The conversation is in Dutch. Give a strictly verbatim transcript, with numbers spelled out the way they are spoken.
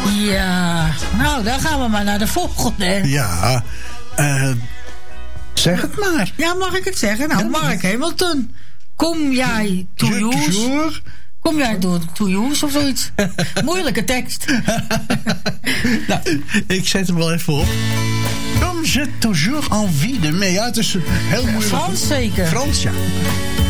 Ja, nou, dan gaan we maar naar de volgende. Ja, uh, zeg het maar. Ja, mag ik het zeggen? Nou, ja, Mark Hamilton. Kom jij to use? Kom jij door to use of zoiets? Moeilijke tekst. Nou, ik zet hem wel even op. Comme j'ai toujours envie de... Ja, het is heel moeilijk. Frans zeker. Frans, ja.